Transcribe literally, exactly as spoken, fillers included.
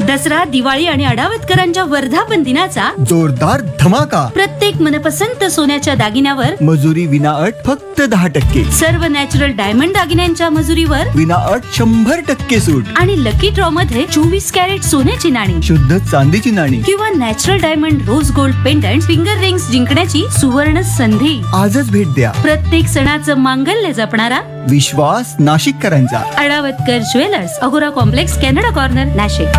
दसरा, दिवाळी आणि अडावतकरांच्या वर्धापन दिनाचा जोरदार धमाका. प्रत्येक मनपसंत सोन्याच्या दागिन्यावर मजुरी विना अट फक्त दहा टक्के. सर्व नॅचरल डायमंड दागिन्यांच्या मजुरीवर विना अट शंभर टक्के सूट. आणि लकी ड्रॉ मध्ये चोवीस कॅरेट सोन्याची नाणी शुद्ध चांदीची नाणी किंवा natural diamond rose gold pendant finger rings जिंकण्याची सुवर्ण संधी. आजच भेट द्या. प्रत्येक सणाचं मांगल्य जपणारा विश्वास नाशिककरांचा. अडावतकर ज्वेलर्स, अगोरा कॉम्प्लेक्स, कॅनडा कॉर्नर, नाशिक.